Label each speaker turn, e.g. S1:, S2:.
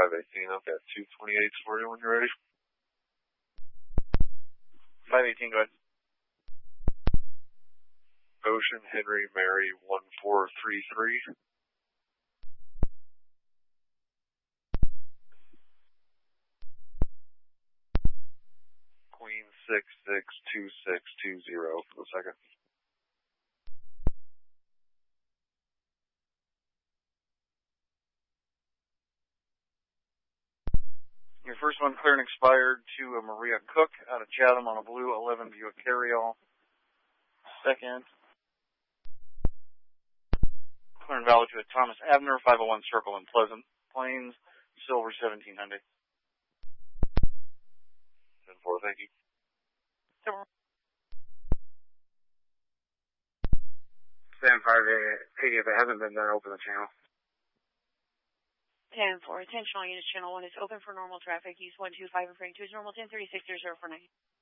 S1: 518, I've got 228s for you when you're ready.
S2: 518, go ahead.
S1: Ocean Henry Mary 1433. Queen 662620 for the second.
S2: Your first one clear and expired to Maria Cook out of Chatham on a blue 11 Buick Carryall. Second, clear and valid to a Thomas Abner 501 Circle in Pleasant Plains, silver 1700.
S1: 10-4, thank you.
S3: Stand 580, if it hasn't been done, open the channel.
S4: 10-4, attention all units, channel 1 is open for normal traffic. Use 125 and frame 2 is normal, 1036 0049.